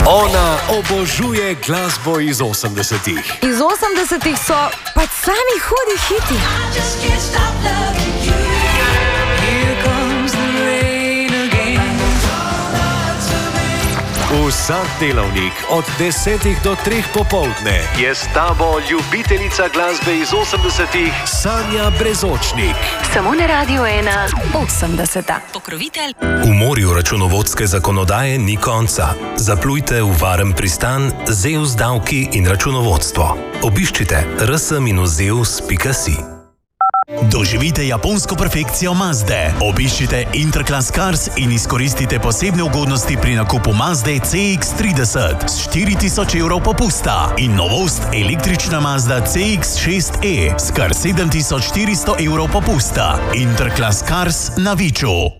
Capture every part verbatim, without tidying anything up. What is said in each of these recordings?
Ona obožuje glasbo iz osemdesetih. Iz osemdesetih so pač sami hudi hiti. Vsak delavnik od desetih do treh popoldne je s tabo ljubiteljica glasbe iz osemdesetih Sanja Brezočnik. Samo na Radio ena osemdeseta. Pokrovitelj. V morju računovodske zakonodaje ni konca. Zaplujte v varen pristan Zeus davki in računovodstvo. Obiščite r s dash zeus pika si. Doživite japonsko perfekcijo Mazde. Obiščite Interclass Cars in izkoristite posebne ugodnosti pri nakupu Mazde C X trideset s štiri tisoč evrov popusta in novost električna Mazda C X šest E s kar sedem tisoč štiristo evrov popusta. Interclass Cars na Viču.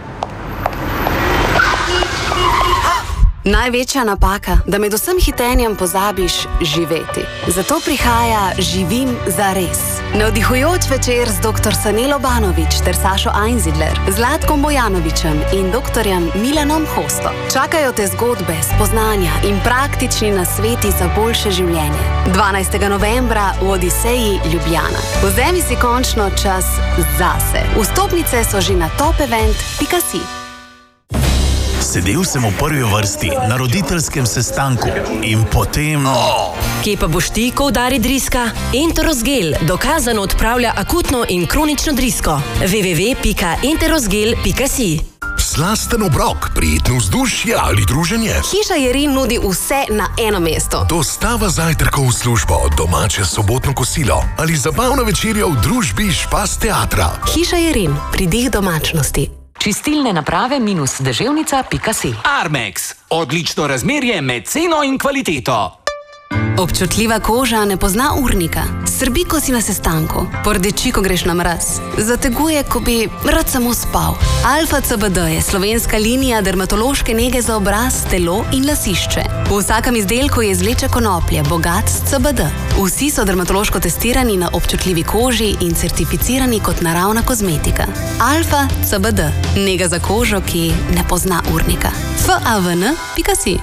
Največja napaka, da med vsem hitenjem pozabiš živeti. Zato prihaja Živim zares. Navdihujoč večer z doktor Sanelo Banović ter Sašo Einzidler, Zlatkom Bojanovićem in doktorjem Milanom Hosto. Čakajo te zgodbe, spoznanja in praktični nasveti za boljše življenje. dvanajstega novembra v Odiseji Ljubljana. Vzemi si končno čas zase. Vstopnice so že na top event pika si. Sedel sem v prvi vrsti na roditeljskem sestanku in potem... Oh. Kje pa boš ti, ko udari driska? Enterosgel dokazano odpravlja akutno in kronično drisko. w w w pika enterosgel pika si. Slasten obrok, prijetno vzdušje ali druženje. Hiša Jerin nudi vse na eno mesto. Dostava zajtrkov v službo, domače sobotno kosilo ali zabavna večerja v družbi Špas teatra. Hiša Jerin, pridih domačnosti. Čistilne naprave minus deževnica pika si. Armex. Odlično razmerje med ceno in kvaliteto. Občutljiva koža ne pozna urnika. Srbi, ko si na sestanku. Pordeči, ko greš na mraz. Zateguje, ko bi rad samo spal. Alfa C B D je slovenska linija dermatološke nege za obraz, telo in lasišče. V vsakem izdelku je izvleče konoplje, bogat s C B D. Vsi so dermatološko testirani na občutljivi koži in certificirani kot naravna kozmetika. Alfa C B D. Nega za kožo, ki ne pozna urnika. F A V N pika si.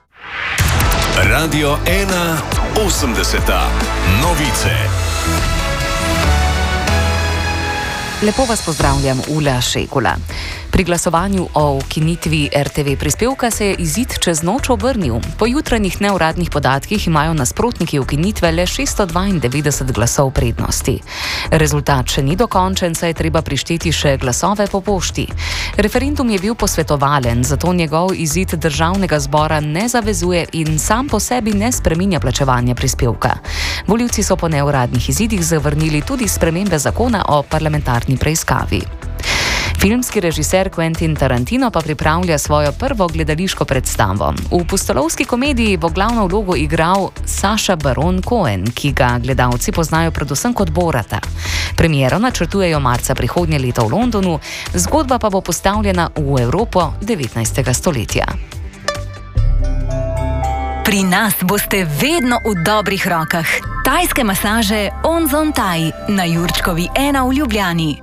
Radio ena osemdeseta. Novice. Lepo vas pozdravljam, Ula Šekula. Pri glasovanju o ukinitvi R T V prispevka se je izid čez noč obrnil. Po jutranjih neuradnih podatkih imajo nasprotniki ukinitve le šeststo dvaindevetdeset glasov prednosti. Rezultat še ni dokončen, saj je treba prišteti še glasove po pošti. Referendum je bil posvetovalen, zato njegov izid državnega zbora ne zavezuje in sam po sebi ne spreminja plačevanja prispevka. Volivci so po neuradnih izidih zavrnili tudi spremembe zakona o parlamentarni preiskavi. Filmski režiser Quentin Tarantino pa pripravlja svojo prvo gledališko predstavo. V pustolovski komediji bo glavno vlogo igral Saša Baron Cohen, ki ga gledalci poznajo predvsem kot Borata. Premiero načrtujejo marca prihodnje leto v Londonu, zgodba pa bo postavljena v Evropo devetnajstega stoletja. Pri nas boste vedno v dobrih rokah. Tajske masaže Onzon Thai na Jurčkovi ena v Ljubljani.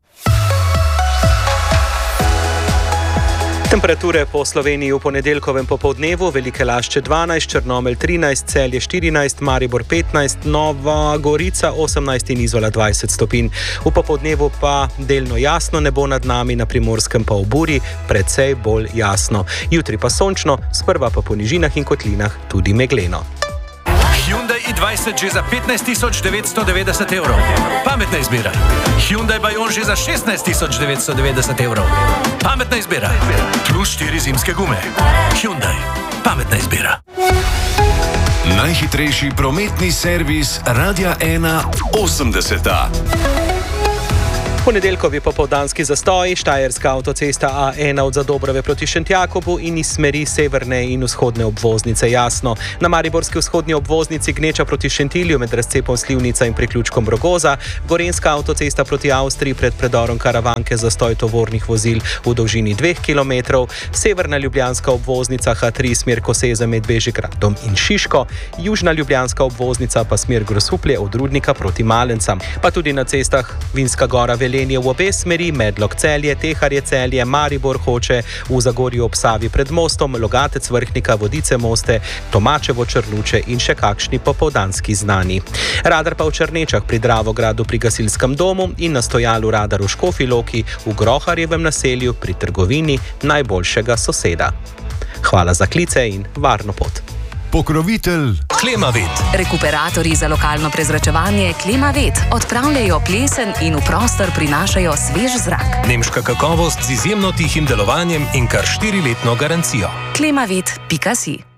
Temperature po Sloveniji v ponedeljkovem popoldnevu: Velike Lašče dvanajst, Črnomelj trinajst, Celje štirinajst, Maribor petnajst, Nova Gorica osemnajst in Izola dvajset stopinj. V popoldnevu pa delno jasno nebo nad nami, na Primorskem pa v buri precej bolj jasno. Jutri pa sončno, sprva pa po nižinah in kotlinah tudi megleno. Hyundai i dvajset že za petnajst tisoč devetsto devetdeset evrov. Pametna izbira. Hyundai Bayon že za šestnajst tisoč devetsto devetdeset evrov. Pametna izbira. Plus štiri zimske gume. Hyundai. Pametna izbira. Najhitrejši prometni servis Radia ena osemdeseta. Ponedeljkovi popoldanski zastoji, Štajerska avtocesta A ena od Zadobrove proti Šentjakobu in iz smeri severne in vzhodne obvoznice jasno. Na mariborski vzhodni obvoznici Gneča proti Šentilju med razcepom Slivnica in priključkom Rogoza, Gorenjska avtocesta proti Avstriji pred predorom Karavanke zastoj tovornih vozil v dolžini dveh kilometrov, severna ljubljanska obvoznica H tri smer Koseze med Bežigradom in Šiško, južna ljubljanska obvoznica pa smer Grosuplje od Rudnika proti Malencam, pa tudi na cestah Vinska Gora Velika Velenje v obe smeri, Medlog Celje, Teharje Celje, Maribor Hoče, v Zagorju ob Savi pred mostom, Logatec Vrhnika, Vodice Moste, Tomačevo Črnuče in še kakšni popoldanski znani. Radar pa v Črnečah pri Dravogradu pri gasilskem domu in na stojalu radar v Škofji Loki v Groharjevem naselju pri trgovini najboljšega soseda. Hvala za klice in varno pot. Pokrovitelj Klimavet. Rekuperatorji za lokalno prezračevanje Klimavet odpravljajo plesen in v prostor prinašajo svež zrak. Nemška kakovost z izjemno tihim delovanjem in kar štiriletno garancijo. klimavet pika si